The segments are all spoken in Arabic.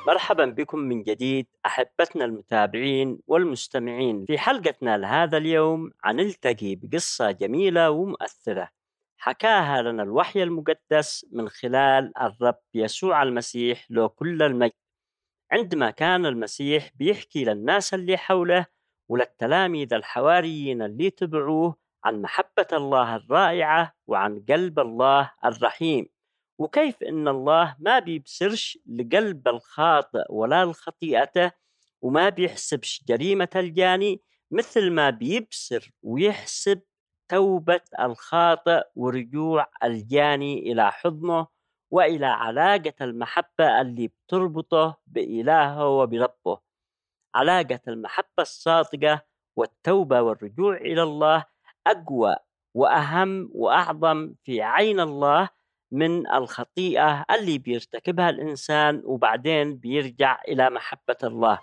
مرحبا بكم من جديد أحبتنا المتابعين والمستمعين في حلقتنا لهذا اليوم. نلتقي بقصة جميلة ومؤثرة حكاها لنا الوحي المقدس من خلال الرب يسوع المسيح له كل المجد. عندما كان المسيح بيحكي للناس اللي حوله وللتلاميذ الحواريين اللي تبعوه عن محبة الله الرائعة وعن قلب الله الرحيم، وكيف إن الله ما بيبصرش لقلب الخاطئ ولا لخطيئته، وما بيحسبش جريمة الجاني مثل ما بيبصر ويحسب توبة الخاطئ ورجوع الجاني إلى حضنه وإلى علاقة المحبة اللي بتربطه بإلهه وبربه. علاقة المحبة الصادقة والتوبة والرجوع إلى الله أقوى وأهم وأعظم في عين الله من الخطيئة اللي بيرتكبها الإنسان وبعدين بيرجع إلى محبة الله.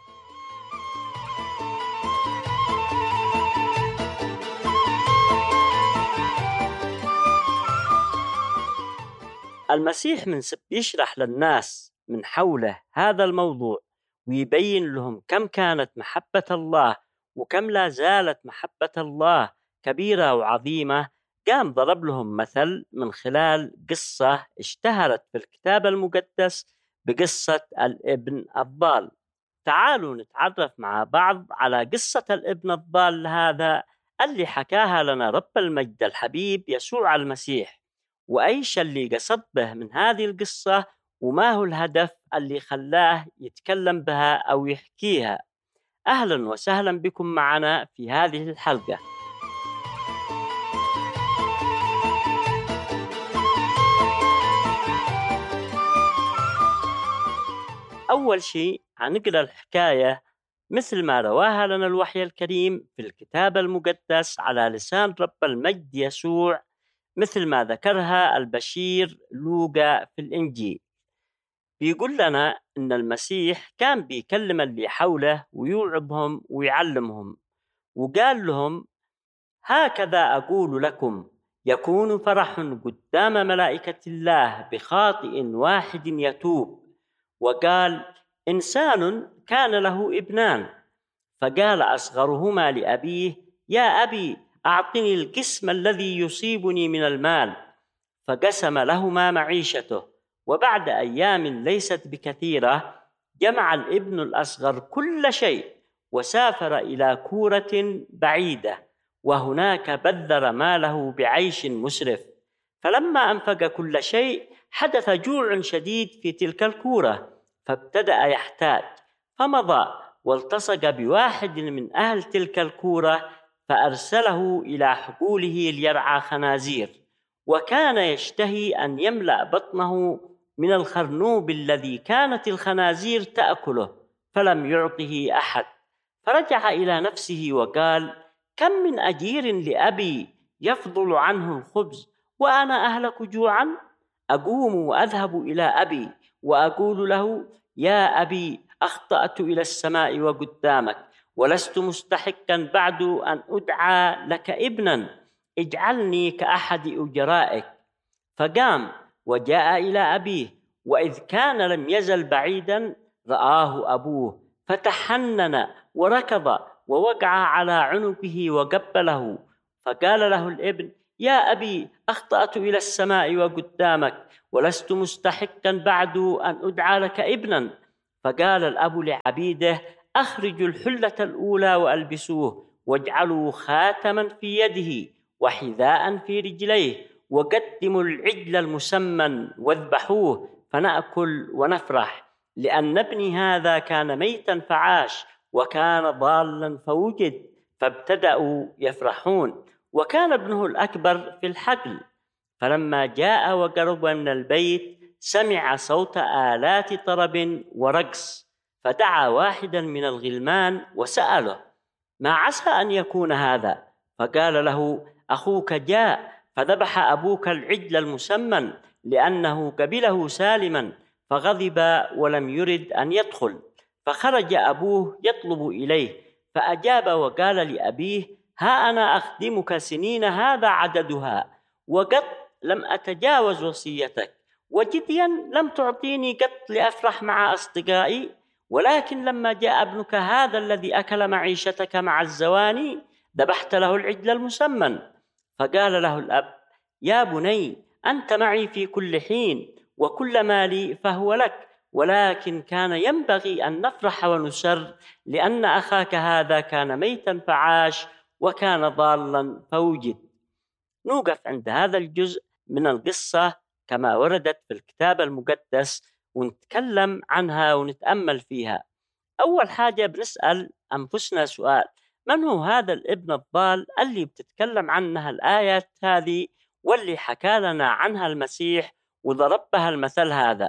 المسيح بيشرح للناس من حوله هذا الموضوع ويبين لهم كم كانت محبة الله وكم لا زالت محبة الله كبيرة وعظيمة. قام ضرب لهم مثل من خلال قصة اشتهرت في الكتاب المقدس بقصة الابن الضال. تعالوا نتعرف مع بعض على قصة الابن الضال هذا اللي حكاها لنا رب المجد الحبيب يسوع المسيح، وأيش اللي قصد به من هذه القصة وما هو الهدف اللي خلاه يتكلم بها أو يحكيها. أهلا وسهلا بكم معنا في هذه الحلقة. أول شيء هنقرأ الحكاية مثل ما رواها لنا الوحي الكريم في الكتاب المقدس على لسان رب المجد يسوع، مثل ما ذكرها البشير لوقا في الإنجيل. بيقول لنا إن المسيح كان بيكلم اللي حوله ويوعظهم ويعلمهم، وقال لهم: هكذا أقول لكم، يكون فرح قدام ملائكة الله بخاطئ واحد يتوب. وقال: إنسان كان له ابنان، فقال أصغرهما لأبيه: يا أبي، أعطني القسم الذي يصيبني من المال. فقسم لهما معيشته. وبعد أيام ليست بكثيرة جمع الابن الأصغر كل شيء وسافر إلى كورة بعيدة، وهناك بذر ماله بعيش مسرف. فلما أنفق كل شيء حدث جوع شديد في تلك الكورة، فابتدأ يحتاج، فمضى والتصق بواحد من أهل تلك الكورة فأرسله إلى حقوله ليرعى خنازير، وكان يشتهي أن يملأ بطنه من الخرنوب الذي كانت الخنازير تأكله، فلم يعطه أحد. فرجع إلى نفسه وقال: كم من أجير لأبي يفضل عنه الخبز وأنا أهلك جوعا؟ أقوم وأذهب إلى أبي وأقول له: يا أبي، أخطأت إلى السماء وقدامك، ولست مستحقا بعد أن أدعى لك ابنا، اجعلني كأحد أجرائك. فقام وجاء إلى أبيه، وإذ كان لم يزل بعيدا رآه أبوه، فتحنن وركض ووقع على عنقه وقبله. فقال له الابن: يا أبي، أخطأت إلى السماء وقدامك، ولست مستحقا بعد أن أدعى لك ابنا. فقال الأب لعبيده: أخرجوا الحلة الأولى وألبسوه، واجعلوا خاتما في يده وحذاء في رجليه، وقدموا العجل المسمن واذبحوه، فنأكل ونفرح، لأن ابني هذا كان ميتا فعاش وكان ضالا فوجد. فابتدأوا يفرحون. وكان ابنه الأكبر في الحقل. فلما جاء وقرب من البيت سمع صوت آلات طرب ورقص، فدعا واحدا من الغلمان وسأله: ما عسى أن يكون هذا؟ فقال له: أخوك جاء، فذبح أبوك العجل المسمن لأنه قبله سالما، فغضب ولم يرد أن يدخل. فخرج أبوه يطلب إليه، فأجاب وقال لأبيه: ها أنا أخدمك سنين هذا عددها، وقد لم أتجاوز وصيتك، وجديا لم تعطيني قط لأفرح مع أصدقائي، ولكن لما جاء ابنك هذا الذي أكل معيشتك مع الزواني ذبحت له العجل المسمن. فقال له الأب: يا بني، أنت معي في كل حين، وكل مالي فهو لك، ولكن كان ينبغي أن نفرح ونسر، لأن أخاك هذا كان ميتا فعاش، وكان ضالا فوجد. نوقف عند هذا الجزء من القصة كما وردت في الكتاب المقدس، ونتكلم عنها ونتأمل فيها. أول حاجة بنسأل أنفسنا سؤال: من هو هذا الابن الضال اللي بتتكلم عنها الآيات هذه، واللي حكى لنا عنها المسيح وضرب بها المثل هذا؟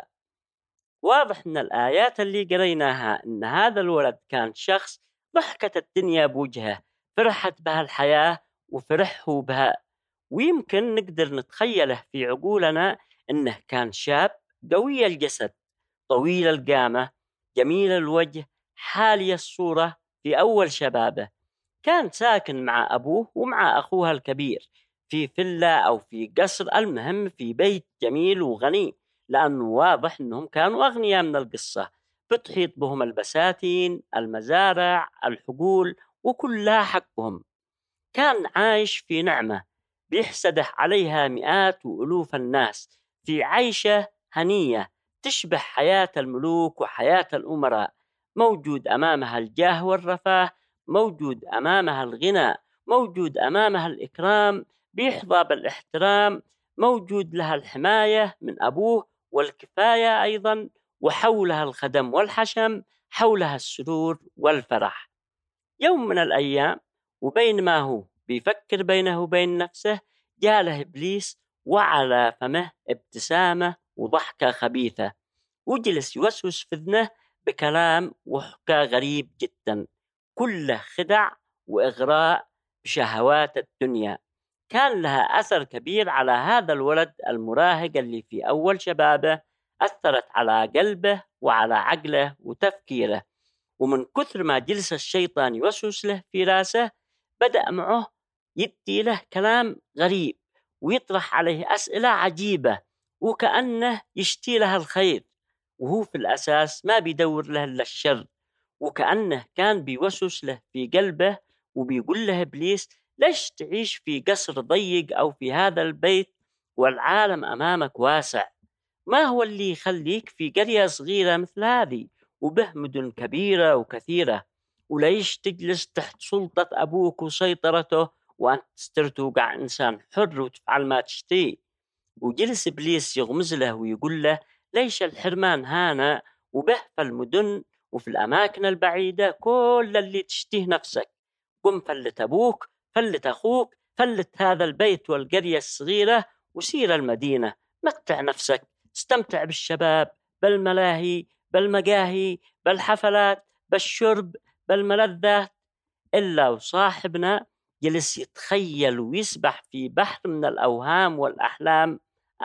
واضح من الآيات اللي قريناها إن هذا الولد كان شخص ضحكت الدنيا بوجهه، فرحت بها الحياة وفرح هو بها. ويمكن نقدر نتخيله في عقولنا إنه كان شاب قوي الجسد، طويل القامة، جميل الوجه، حالي الصورة في أول شبابه. كان ساكن مع أبوه ومع أخوها الكبير في فيلا أو في قصر، المهم في بيت جميل وغني، لأنه واضح أنهم كانوا أغنياء من القصة. بتحيط بهم البساتين، المزارع، الحقول، وكلها حقهم. كان عايش في نعمة بيحسده عليها مئات وألوف الناس، في عيشة هنية تشبه حياة الملوك وحياة الأمراء. موجود أمامها الجاه والرفاه، موجود أمامها الغنى، موجود أمامها الإكرام، بيحظى بالاحترام، موجود لها الحماية من أبوه والكفاية أيضا، وحولها الخدم والحشم، حولها السرور والفرح. يوم من الأيام، وبينما هو بيفكر بينه وبين نفسه، جاله إبليس وعلى فمه ابتسامة وضحكة خبيثة، وجلس يوسوس في أذنه بكلام وحكى غريب جدا، كله خدع وإغراء بشهوات الدنيا. كان لها أثر كبير على هذا الولد المراهق اللي في أول شبابه، أثرت على قلبه وعلى عقله وتفكيره. ومن كثر ما جلس الشيطان يوسوس له في راسه، بدأ معه يدي له كلام غريب، ويطرح عليه أسئلة عجيبة، وكأنه يشتي له الخير، وهو في الأساس ما بيدور له إلا الشر. وكأنه كان بيوسوس له في قلبه، وبيقول له إبليس: ليش تعيش في قصر ضيق أو في هذا البيت والعالم أمامك واسع؟ ما هو اللي يخليك في قرية صغيرة مثل هذه وبه مدن كبيرة وكثيرة؟ وليش تجلس تحت سلطة أبوك وسيطرته، وأنت تسترتوقع إنسان حر وتفعل ما تشتي؟ وجلس إبليس يغمز له ويقول له: ليش الحرمان هانا وبه في المدن وفي الأماكن البعيدة كل اللي تشتيه نفسك؟ قم فلت أبوك، فلت أخوك، فلت هذا البيت والقرية الصغيرة، وسير المدينة، متع نفسك، استمتع بالشباب، بالملاهي، بالمقاهي، بالحفلات، بالشرب، بالملذات. إلا وصاحبنا جلس يتخيل ويسبح في بحر من الأوهام والأحلام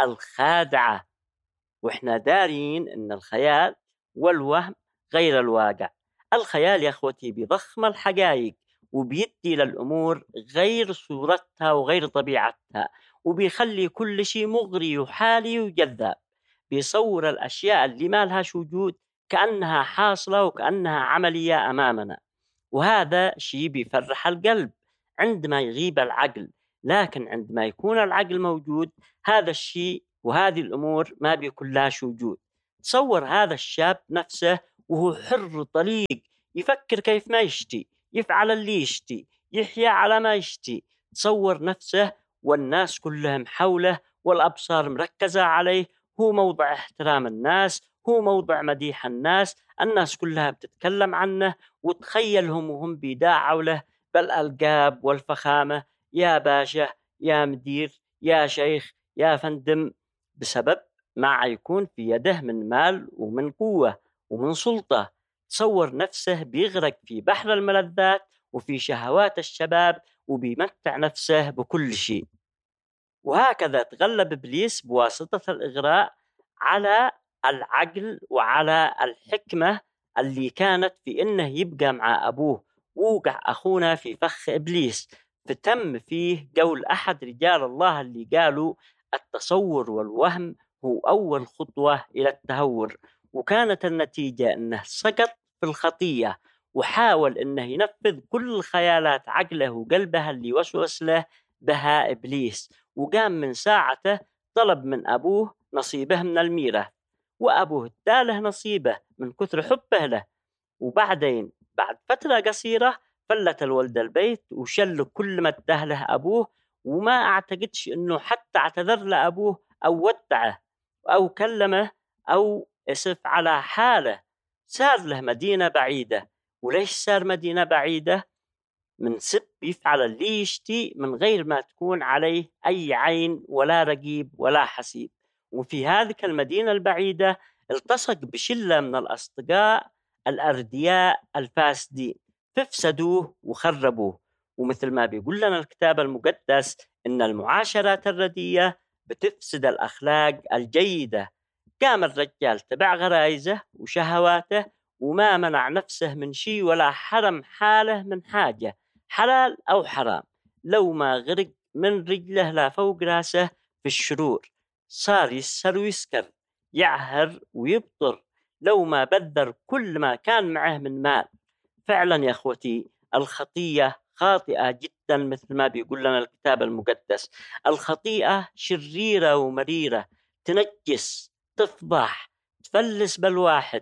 الخادعة. وإحنا دارين إن الخيال والوهم غير الواقع. الخيال يا أخوتي بيضخم الحقائق، وبيدي للأمور غير صورتها وغير طبيعتها، وبيخلي كل شيء مغري وحالي وجذاب. بيصور الأشياء اللي ما لهاش وجود كأنها حاصلة وكأنها عملية أمامنا، وهذا شيء بيفرح القلب عندما يغيب العقل. لكن عندما يكون العقل موجود، هذا الشيء وهذه الأمور ما بيكون لهاش وجود. تصور هذا الشاب نفسه وهو حر طليق، يفكر كيف ما يشتي، يفعل اللي يشتي، يحيا على ما يشتي. تصور نفسه والناس كلهم حوله والأبصار مركزة عليه، هو موضع احترام الناس، هو موضع مديح الناس، الناس كلها بتتكلم عنه، وتخيلهم وهم بيداعوا له بالألقاب والفخامة: يا باشا، يا مدير، يا شيخ، يا فندم، بسبب ما يكون في يده من مال ومن قوة ومن سلطة. تصور نفسه بيغرق في بحر الملذات وفي شهوات الشباب، وبيمتع نفسه بكل شيء. وهكذا تغلب إبليس بواسطة الإغراء على العقل وعلى الحكمة اللي كانت في إنه يبقى مع أبوه. ووقع أخونا في فخ إبليس، فتم فيه قول أحد رجال الله اللي قالوا: التصور والوهم هو أول خطوة إلى التهور، وكانت النتيجة أنه سقط في الخطية، وحاول أنه ينفذ كل الخيالات عقله وقلبه اللي وسوس له بها إبليس، وقام من ساعته طلب من أبوه نصيبه من الميراث، وأبوه اداله نصيبه من كثر حبه له. وبعدين بعد فترة قصيرة فلت الولد البيت وشل كل ما اداه له أبوه، وما أعتقدش أنه حتى اعتذر لأبوه أو ودعه أو كلمه أو اسف على حاله. صار له مدينة بعيدة. وليش صار مدينة بعيدة؟ من سب يفعل اللي يشتي من غير ما تكون عليه أي عين ولا رقيب ولا حسيب. وفي هذه المدينة البعيدة التصق بشلة من الأصدقاء الأردياء الفاسدين، فافسدوه وخربوه. ومثل ما بيقول لنا الكتاب المقدس إن المعاشرات الردية بتفسد الأخلاق الجيدة. قام الرجال تبع غرايزه وشهواته، وما منع نفسه من شيء ولا حرم حاله من حاجة، حلال أو حرام، لو ما غرق من رجله لا فوق راسه في الشرور. صار يسهر ويسكر، يعهر ويبطر، لو ما بذر كل ما كان معه من مال. فعلا يا أخوتي الخطية خاطئة جدا، مثل ما بيقول لنا الكتاب المقدس. الخطيئة شريرة ومريرة، تنجس، تفضح، تفلس بالواحد.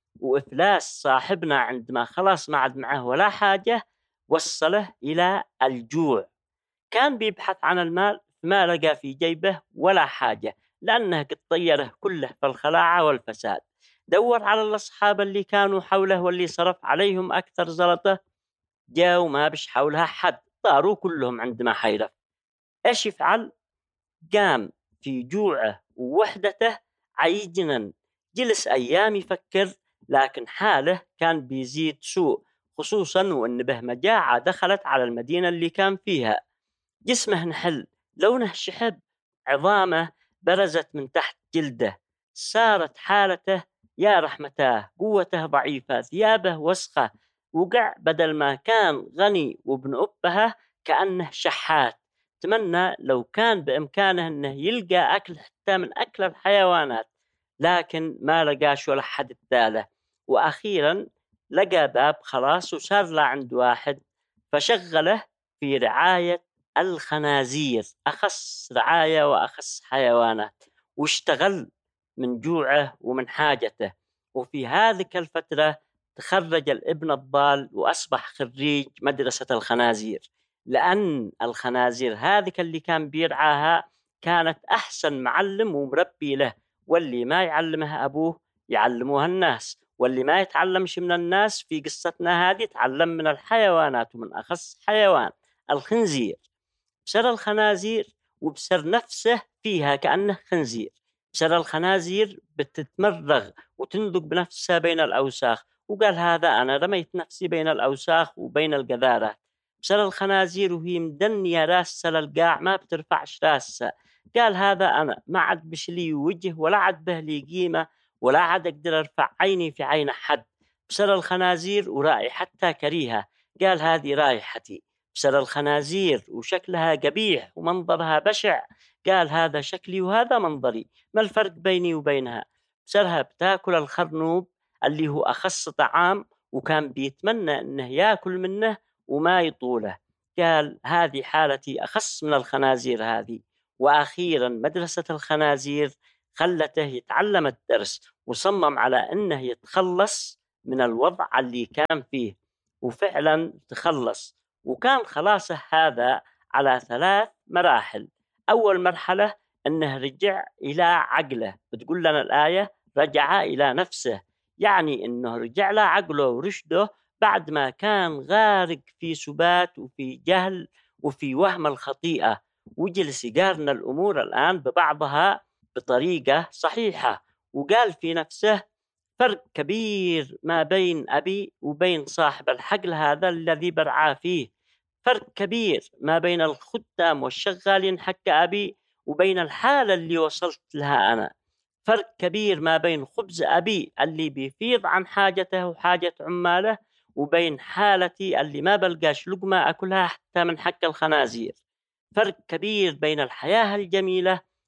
وإفلاس صاحبنا عندما خلاص ما عاد معه ولا حاجة وصله إلى الجوع. كان بيبحث عن المال ما لقى في جيبه ولا حاجة، لأنه قد طيره كله في الخلاعة والفساد. دور على الأصحاب اللي كانوا حوله واللي صرف عليهم أكثر زلطة، جاءوا ما بش حولها حد، طاروا كلهم عندما حيرف. إيش يفعل؟ قام في جوعه ووحدته عيجنا، جلس أيام يفكر، لكن حاله كان بيزيد سوء، خصوصا وأن به مجاعة دخلت على المدينة اللي كان فيها. جسمه نحل، لونه شحب، عظامه برزت من تحت جلده. صارت حالته يا رحمتاه، قوته ضعيفة، ثيابه وسخة، وقع بدل ما كان غني وابن أبها كأنه شحات. تمنى لو كان بإمكانه أنه يلقى أكل حتى من أكل الحيوانات، لكن ما لقاش ولا حد اداله. وأخيرا لقى باب خلاص وصار له عند واحد، فشغله في رعاية الخنازير، أخص رعاية وأخص حيوانات، واشتغل من جوعه ومن حاجته. وفي هذه الفترة تخرج الابن الضال وأصبح خريج مدرسة الخنازير، لأن الخنازير هذه اللي كان بيرعاها كانت أحسن معلم ومربي له، واللي ما يعلمها أبوه يعلموها الناس، واللي ما يتعلمش من الناس في قصتنا هذه تعلم من الحيوانات، ومن أخص حيوان الخنزير. بسر الخنازير وبسر نفسه فيها كأنه خنزير. بسر الخنازير بتتمرغ وتندق بنفسها بين الأوساخ، وقال هذا أنا رميت نفسي بين الأوساخ وبين القذارات. بسر الخنازير وهي مدنية راسها للقاع ما بترفعش راسها، قال هذا أنا ما عاد بشلي وجه ولا عاد به لي قيمة، ولا عاد أقدر أرفع عيني في عين حد. بسر الخنازير ورائحتها كريهة، قال هذه رائحتي. بسر الخنازير وشكلها قبيح ومنظرها بشع، قال هذا شكلي وهذا منظري، ما الفرق بيني وبينها؟ بسرها بتاكل الخرنوب اللي هو أخص طعام، وكان بيتمنى أنه يأكل منه وما يطوله. قال هذه حالتي أخص من الخنازير هذه. وأخيرا مدرسة الخنازير خلته يتعلم الدرس، وصمم على أنه يتخلص من الوضع اللي كان فيه، وفعلا تخلص. وكان خلاصه هذا على 3 مراحل. أول مرحلة أنه رجع إلى عقله، بتقول لنا الآية رجع إلى نفسه، يعني أنه رجع له عقله ورشده بعد ما كان غارق في سبات وفي جهل وفي وهم الخطيئة، وجلس يقارن الأمور الآن ببعضها بطريقة صحيحة. وقال في نفسه فرق كبير ما بين أبي وبين صاحب الحقل هذا الذي برعاه فيه، فرق كبير ما بين الخدام والشغالين حق أبي وبين الحالة اللي وصلت لها أنا، فرق كبير ما بين خبز أبي اللي بيفيض عن حاجته وحاجة عماله وبين حالتي اللي ما بلقاش لقمة أكلها حتى من حق الخنازير، فرق كبير بين الحياة الجميلة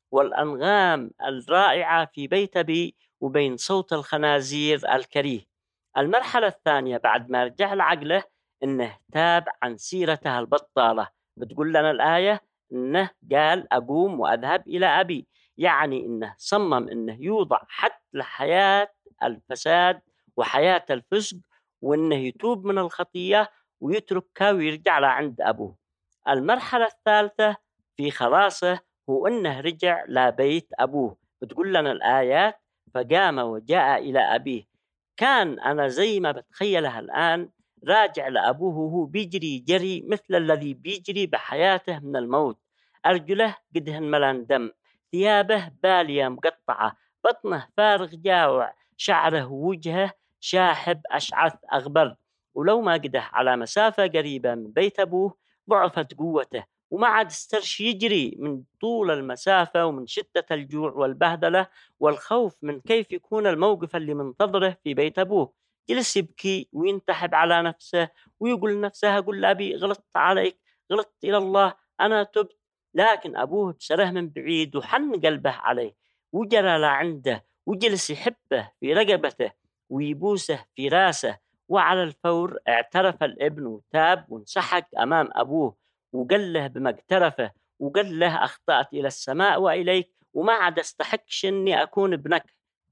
والأنغام الرائعة في بيت أبي وبين صوت الخنازير الكريه. المرحلة الثانية بعد ما رجع لعقله إنه تاب عن سيرته البطالة. بتقول لنا الآية إنه قال أقوم وأذهب إلى أبي، يعني إنه صمم إنه يوضع حد لحياة الفساد وحياة الفسق، وإنه يتوب من الخطية ويتركها ويرجع لعند أبوه. المرحلة الثالثة في خلاصه هو إنه رجع لبيت أبوه. بتقول لنا الآيات فقام وجاء إلى أبيه. كان أنا زي ما بتخيلها الآن راجع لأبوه وهو بيجري جري مثل الذي بيجري بحياته من الموت. أرجله قدهن ملان دم، ثيابه بالية مقطعة، بطنه فارغ جاوع، شعره ووجهه شاحب أشعث أغبر. ولو ما قده على مسافة قريبة من بيت أبوه ضعفت قوته وما عاد استرش يجري من طول المسافة ومن شدة الجوع والبهدلة والخوف من كيف يكون الموقف اللي منتظره في بيت أبوه. جلس يبكي وينتحب على نفسه ويقول نفسه أقول لأبي غلطت عليك، غلطت إلى الله، أنا تبت. لكن أبوه بسره من بعيد وحن قلبه عليه وجرى لعنده وجلس يحبه في رقبته ويبوسه في راسه. وعلى الفور اعترف الابن وتاب وانسحق أمام أبوه وقال له بما اقترفه، وقال له أخطأت إلى السماء وإليك وما عاد استحقش إني أكون ابنك،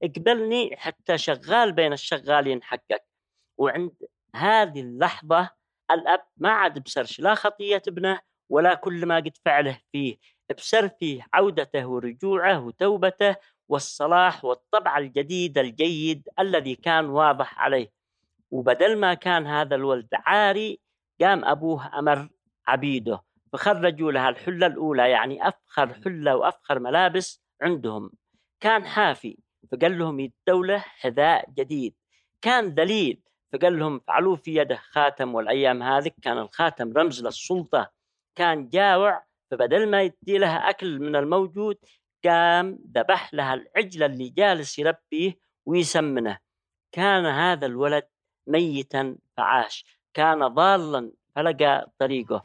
اقبلني حتى شغال بين الشغالين حقك. وعند هذه اللحظة الأب ما عاد بسرش لا خطية ابنه ولا كل ما قد فعله فيه، بسر فيه عودته ورجوعه وتوبته والصلاح والطبع الجديد الجيد الذي كان واضح عليه. وبدل ما كان هذا الولد عاري قام أبوه أمر عبيده فخرجوا لها الحلة الأولى، يعني أفخر حلة وأفخر ملابس عندهم. كان حافي فقال لهم يدوا له حذاء جديد. كان ذليل فقال لهم فعلوا في يده خاتم، والأيام هذه كان الخاتم رمز للسلطة. كان جاوع فبدل ما يدي لها أكل من الموجود قام ذبح لها العجل اللي جالس يربيه ويسمنه. كان هذا الولد ميتا فعاش، كان ضالا فلقى طريقه.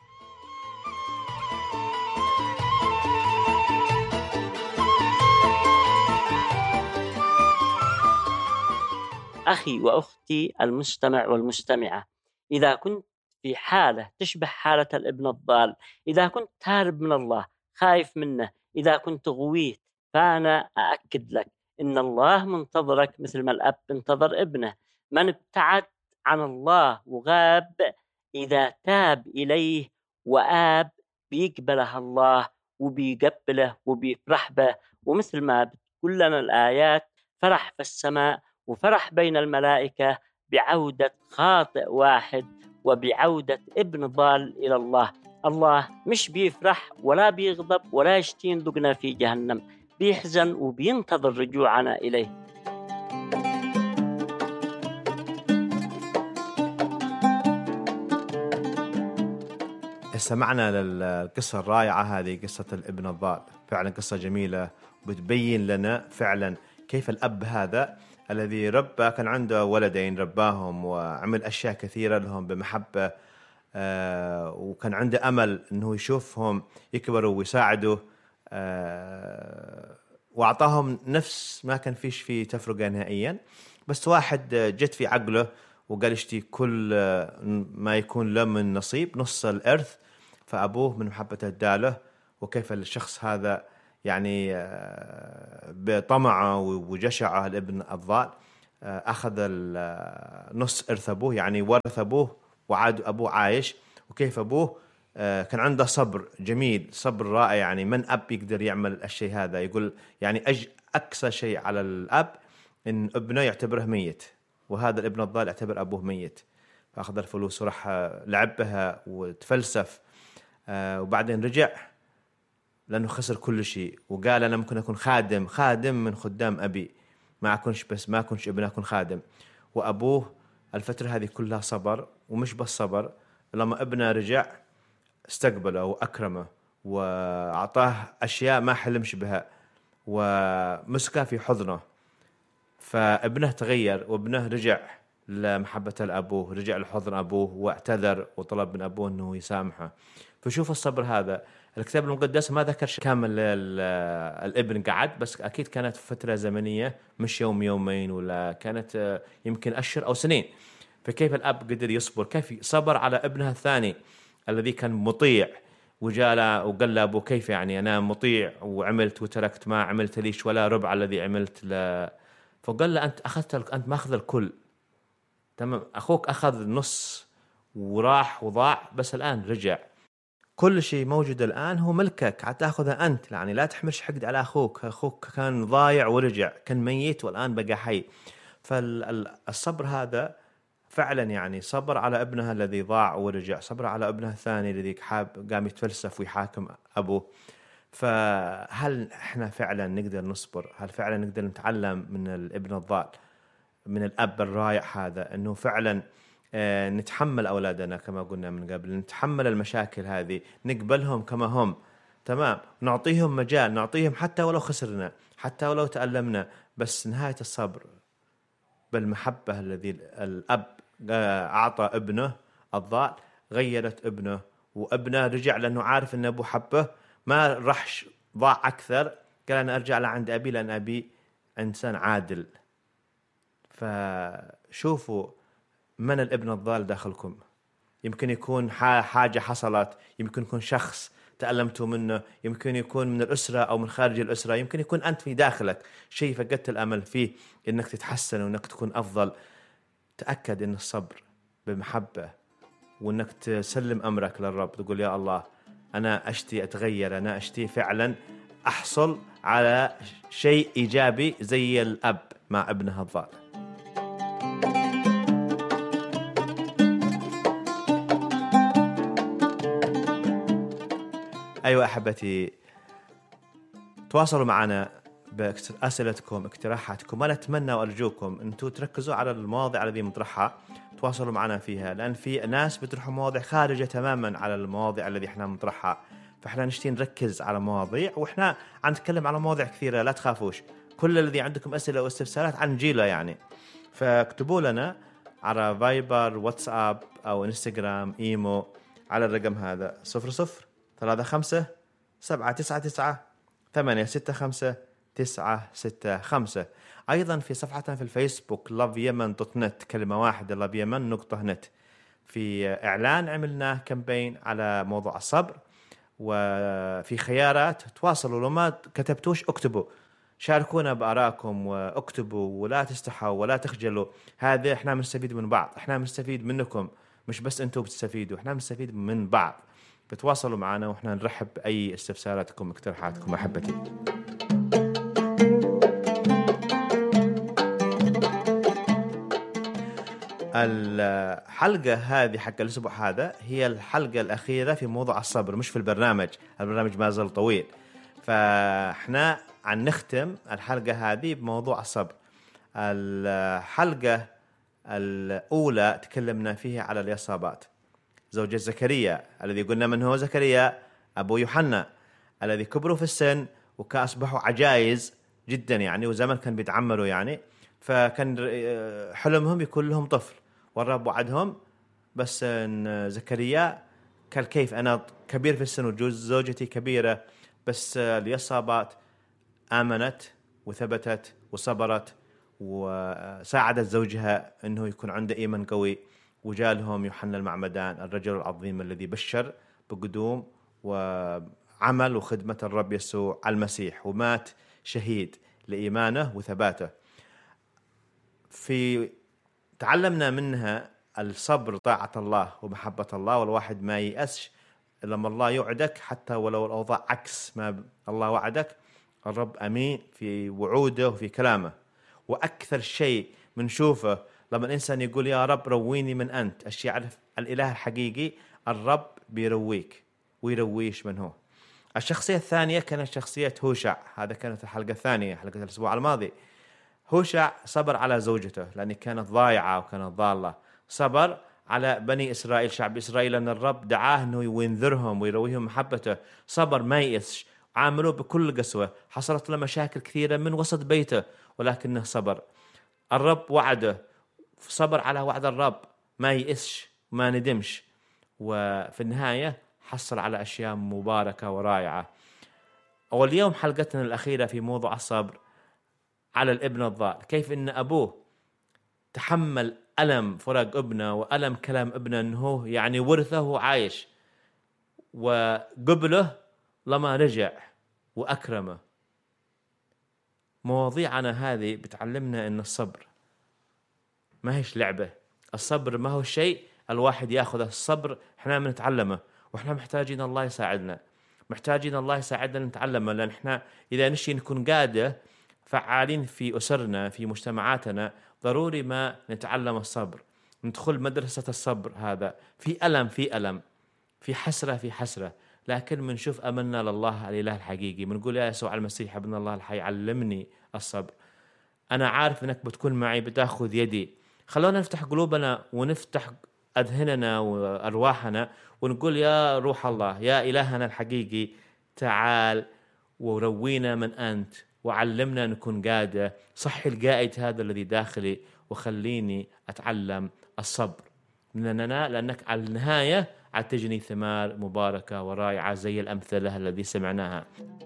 أخي وأختي المستمع والمستمعة، إذا كنت في حالة تشبه حالة الابن الضال، إذا كنت هارب من الله خايف منه، إذا كنت غويت، فأنا أأكد لك إن الله منتظرك مثل ما الأب انتظر ابنه. من ابتعد عن الله وغاب إذا تاب إليه وآب بيقبله الله وبيقبله وبيفرح به. ومثل ما بتقول لنا الآيات فرح في السماء وفرح بين الملائكة بعودة خاطئ واحد وبعودة ابن ضال إلى الله. الله مش بيفرح ولا بيغضب ولا يشتين ذقنا في جهنم، بيحزن وبينتظر رجوعنا إليه. استمعنا للقصة الرائعة هذه، قصة الابن الضال. فعلا قصة جميلة وبتبين لنا فعلا كيف الأب هذا الذي ربى، كان عنده ولدين رباهم وعمل أشياء كثيرة لهم بمحبة، وكان عنده أمل أنه يشوفهم يكبروا ويساعدوا، وأعطاهم نفس ما كان فيش فيه تفرقة نهائيا. بس واحد جت في عقله وقال يشتي كل ما يكون له من نصيب، نص الإرث. فأبوه من محبته اداله. وكيف الشخص هذا يعني بطمعه وجشعه الابن الضال أخذ نص إرث أبوه، يعني ورث أبوه وعاد أبوه عايش. وكيف أبوه كان عنده صبر جميل، صبر رائع. يعني من أب يقدر يعمل الشيء هذا؟ يقول يعني أقصى شيء على الأب إن ابنه يعتبره ميت، وهذا الابن الضال يعتبر أبوه ميت. فأخذ الفلوس وراح لعب بها وتفلسف، وبعدين رجع لأنه خسر كل شيء وقال أنا ممكن أكون خادم من خدام أبي، ما أكونش بس ما أكونش ابن، أكون خادم. وأبوه الفترة هذه كلها صبر، ومش بس صبر، لما ابنه رجع استقبله وأكرمه وأعطاه أشياء ما حلمش بها ومسكه في حضنه. فابنه تغير، وابنه رجع لمحبة الأبوه، رجع لحضن أبوه واعتذر وطلب من أبوه أنه يسامحه. فشوف الصبر هذا الكتاب المقدس ما ذكر كامل الابن قعد، بس أكيد كانت فترة زمنية مش يوم يومين، ولا كانت يمكن أشهر أو سنين. فكيف الأب قدر يصبر؟ كيف صبر على ابنها الثاني الذي كان مطيع، وجاء وقال له أبو كيف يعني أنا مطيع وعملت وتركت، ما عملت ليش ولا ربع الذي عملت فقال له أنت أخذت، أنت ماخذ الكل، تمام، أخوك أخذ نص وراح وضاع، بس الآن رجع، كل شيء موجود الآن هو ملكك، هتاخذه أنت، يعني لا تحملش حقد على أخوك. أخوك كان ضايع ورجع، كان ميت والآن بقى حي. فالصبر هذا فعلا يعني صبر على ابنها الذي ضاع ورجع، صبر على ابنها الثاني الذي قام يتفلسف ويحاكم أبوه. فهل احنا فعلا نقدر نصبر؟ هل فعلا نقدر نتعلم من الابن الضال، من الأب الرائع هذا، أنه فعلا نتحمل أولادنا كما قلنا من قبل، نتحمل المشاكل هذه، نقبلهم كما هم، تمام، نعطيهم مجال، نعطيهم حتى ولو خسرنا، حتى ولو تألمنا، بس نهاية الصبر بالمحبة الذي الأب أعطى ابنه الضال غيرت ابنه، وابنه رجع لأنه عارف أن أبوه حبه، ما رحش ضاع أكثر، قال أنا أرجع لعند أبي لأن أبي إنسان عادل. فشوفوا من الابن الضال داخلكم، يمكن يكون حاجة حصلت، يمكن يكون شخص تألمتوا منه، يمكن يكون من الأسرة أو من خارج الأسرة، يمكن يكون أنت في داخلك شيء فقدت الأمل فيه إنك تتحسن وإنك تكون أفضل. تأكد إن الصبر بمحبة، وإنك تسلم أمرك للرب، تقول يا الله أنا أشتي أتغير، أنا أشتي فعلا أحصل على شيء إيجابي زي الأب مع ابنها الضال. أيوة أحبتي، تواصلوا معنا بأسئلتكم، اقتراحاتكم، ولا أتمنى وأرجوكم أنتم تركزوا على المواضيع التي مطرحها، تواصلوا معنا فيها، لأن في ناس بيطرحوا مواضيع خارجة تماما على المواضيع التي احنا مطرحها، فاحنا نشتي نركز على مواضيع، واحنا عم نتكلم على مواضيع كثيرة، لا تخافوش، كل الذي عندكم أسئلة واستفسارات عن جيلة يعني، فاكتبوا لنا على فايبر، واتساب أو انستغرام، إيمو، على الرقم هذا 0035 865 أيضا في صفحتنا في الفيسبوك loveyemen.net، كلمة واحدة loveyemen.net. في إعلان عملناه كامبين على موضوع الصبر، وفي خيارات تواصلوا، لو ما كتبتوش اكتبوا، شاركونا بآرائكم واكتبوا، ولا تستحوا ولا تخجلوا، هذا احنا بنستفيد من بعض، احنا بنستفيد منكم، مش بس انتم بتستفيدوا، احنا بنستفيد من بعض. بتواصلوا معنا واحنا نرحب بأي استفساراتكم واقتراحاتكم أحبتي. الحلقة هذه حق الأسبوع هذا هي الحلقة الأخيرة في موضوع الصبر، مش في البرنامج ما زال طويل، فاحنا عن نختم الحلقة هذه بموضوع الصبر. الحلقة الأولى تكلمنا فيها على اليصابات، زوجة زكريا الذي قلنا من هو زكريا، أبو يوحنا الذي كبروا في السن وكأصبحوا عجائز جدا يعني، وزمن كان بيتعمروا يعني، فكان حلمهم يكون لهم طفل، والرب وعدهم، بس إن زكريا قال كيف أنا كبير في السن وزوجتي كبيرة، بس اليصابات آمنت وثبتت وصبرت وساعدت زوجها أنه يكون عنده إيمان قوي، وجالهم يوحنا المعمدان الرجل العظيم الذي بشر بقدوم وعمل وخدمة الرب يسوع المسيح، ومات شهيد لإيمانه وثباته. في تعلمنا منها الصبر، طاعة الله ومحبة الله، والواحد ما ييأسش لما الله يوعدك، حتى ولو الأوضاع عكس ما الله وعدك، الرب أمين في وعوده وفي كلامه. وأكثر شيء منشوفه لما الإنسان يقول يا رب رويني من أنت، الشيء يعرف الإله الحقيقي، الرب بيرويك ويرويش من هو. الشخصية الثانية كانت شخصية هوشع، هذا كانت الحلقة الثانية، حلقة الأسبوع الماضي. هوشع صبر على زوجته لأنها كانت ضايعة وكانت ضالة، صبر على بني إسرائيل، شعب إسرائيل، أن الرب دعاه أنه ينذرهم ويرويهم محبته، صبر ما يئسش، عاملوه بكل قسوة، حصلت له مشاكل كثيرة من وسط بيته ولكنه صبر. الرب وعده، صبر على وعد الرب، ما يئسش ما ندمش، وفي النهاية حصل على أشياء مباركة ورائعة. واليوم حلقتنا الأخيرة في موضوع الصبر على الابن الضال، كيف إن أبوه تحمل ألم فراق ابنه وألم كلام ابنه أنه يعني ورثه عايش، وقبله لما رجع وأكرمه. مواضيعنا هذه بتعلمنا أن الصبر ما هيش لعبة. الصبر ما هو شيء الواحد يأخذ الصبر إحنا بنتعلمه، وإحنا محتاجين الله يساعدنا، محتاجين الله يساعدنا نتعلمه، لأن إحنا إذا نشي نكون قادة فعالين في أسرنا في مجتمعاتنا ضروري ما نتعلم الصبر، ندخل مدرسة الصبر. هذا في ألم في ألم، في حسرة في حسرة، لكن منشوف أملنا لله الإله الحقيقي، منقول يا يسوع المسيح ابن الله الحي علمني الصبر. أنا عارف أنك بتكون معي، بتأخذ يدي. خلونا نفتح قلوبنا ونفتح أذهننا وأرواحنا ونقول يا روح الله يا إلهنا الحقيقي تعال وروينا من أنت، وعلمنا نكون قادة. صحي القائد هذا الذي داخلي وخليني أتعلم الصبر مننا، لأنك على النهاية تجني ثمار مباركة ورائعة زي الأمثلة الذي سمعناها.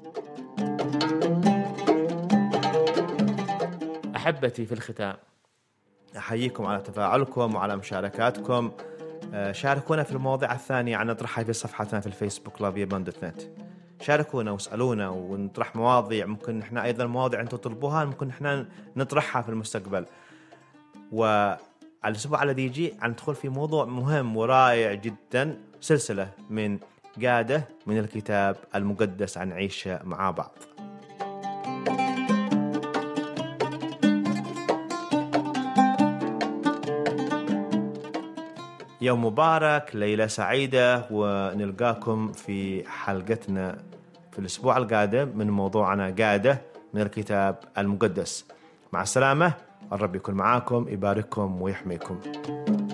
أحبتي، في الختام أحييكم على تفاعلكم وعلى مشاركاتكم. شاركونا في المواضيع الثانية عن نطرحها في صفحتنا في الفيسبوك loveyeban.net. شاركونا واسألونا ونطرح مواضيع، ممكن إحنا أيضا مواضيع أنتم تطلبوها ممكن إحنا نطرحها في المستقبل. وعلى الأسبوع الذي يجي ندخل في موضوع مهم ورائع جدا، سلسلة من قادة من الكتاب المقدس عن عيشة مع بعض. يوم مبارك، ليلة سعيدة، ونلقاكم في حلقتنا في الأسبوع القادم من موضوعنا قادة من الكتاب المقدس. مع السلامة، الرب يكون معاكم، يبارككم ويحميكم.